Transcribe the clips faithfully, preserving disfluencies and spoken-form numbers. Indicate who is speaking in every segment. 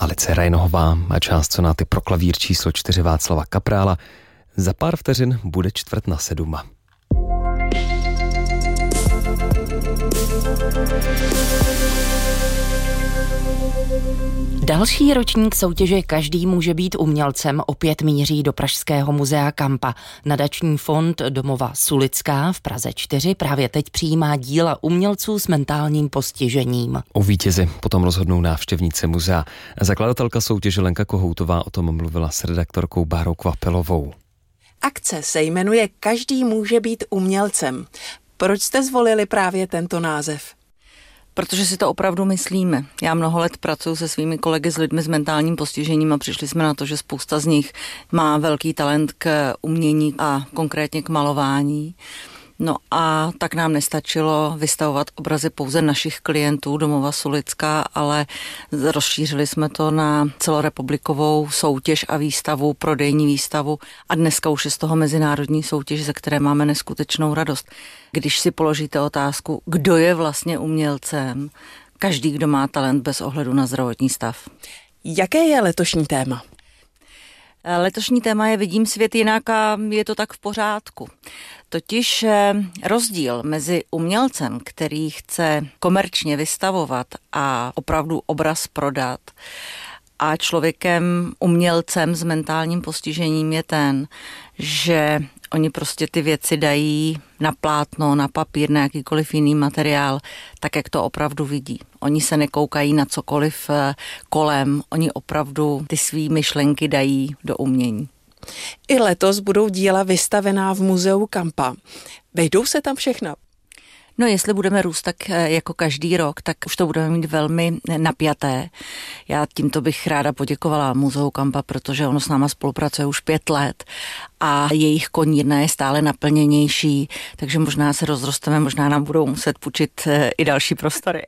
Speaker 1: Alice Rajnohová a část sonáty pro klavír číslo čtyři Václava Kaprála. Za pár vteřin bude čtvrt na sedm.
Speaker 2: Další ročník soutěže Každý může být umělcem opět míří do pražského muzea Kampa. Nadační fond Domova Sulická v Praze čtyři právě teď přijímá díla umělců s mentálním postižením.
Speaker 1: O vítězi potom rozhodnou návštěvníci muzea. Zakladatelka soutěže Lenka Kohoutová o tom mluvila s redaktorkou Bárou Kvapelovou.
Speaker 3: Akce se jmenuje Každý může být umělcem. Proč jste zvolili právě tento název?
Speaker 4: Protože si to opravdu myslíme. Já mnoho let pracuji se svými kolegy s lidmi s mentálním postižením a přišli jsme na to, že spousta z nich má velký talent k umění a konkrétně k malování. No a tak nám nestačilo vystavovat obrazy pouze našich klientů Domova Sulická, ale rozšířili jsme to na celorepublikovou soutěž a výstavu, prodejní výstavu a dneska už je z toho mezinárodní soutěž, ze které máme neskutečnou radost. Když si položíte otázku, kdo je vlastně umělcem, každý, kdo má talent bez ohledu na zdravotní stav.
Speaker 3: Jaké je letošní téma?
Speaker 4: Letošní téma je Vidím svět jinak a je to tak v pořádku. Totiž rozdíl mezi umělcem, který chce komerčně vystavovat a opravdu obraz prodat, a člověkem, umělcem s mentálním postižením je ten, že oni prostě ty věci dají na plátno, na papír, na jakýkoliv jiný materiál, tak jak to opravdu vidí. Oni se nekoukají na cokoliv kolem, oni opravdu ty svý myšlenky dají do umění.
Speaker 3: I letos budou díla vystavená v muzeu Kampa. Vejdou se tam všechna?
Speaker 4: No jestli budeme růst tak jako každý rok, tak už to budeme mít velmi napjaté. Já tímto bych ráda poděkovala muzeu Kampa, protože ono s náma spolupracuje už pět let a jejich konírna je stále naplněnější, takže možná se rozrosteme, možná nám budou muset půjčit i další prostory.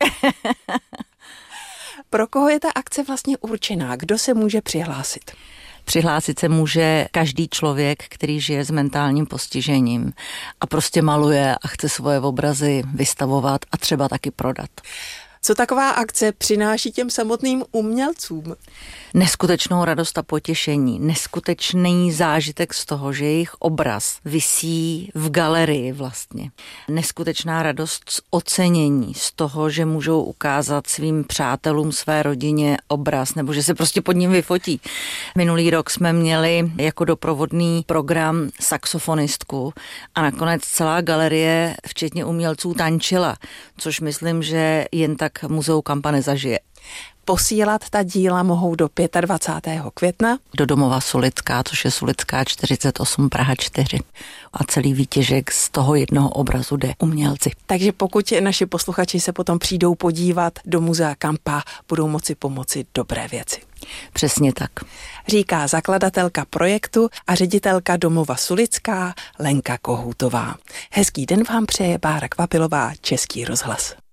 Speaker 3: Pro koho je ta akce vlastně určená? Kdo se může přihlásit?
Speaker 4: Přihlásit se může každý člověk, který žije s mentálním postižením a prostě maluje a chce svoje obrazy vystavovat a třeba taky prodat.
Speaker 3: Co taková akce přináší těm samotným umělcům?
Speaker 4: Neskutečnou radost a potěšení, neskutečný zážitek z toho, že jejich obraz visí v galerii vlastně. Neskutečná radost z ocenění, z toho, že můžou ukázat svým přátelům, své rodině obraz, nebo že se prostě pod ním vyfotí. Minulý rok jsme měli jako doprovodný program saxofonistku a nakonec celá galerie, včetně umělců, tančila, což myslím, že jen tak muzeu Kampa nezažije.
Speaker 3: Posílat ta díla mohou do dvacátého pátého května.
Speaker 4: Do Domova Sulická, což je Sulická čtyřicet osm Praha čtyři. A celý výtěžek z toho jednoho obrazu jde umělci.
Speaker 3: Takže pokud naši posluchači se potom přijdou podívat do muzea Kampa, budou moci pomoci dobré věci.
Speaker 4: Přesně tak.
Speaker 3: Říká zakladatelka projektu a ředitelka Domova Sulická Lenka Kohoutová. Hezký den vám přeje Bára Kvapelová, Český rozhlas.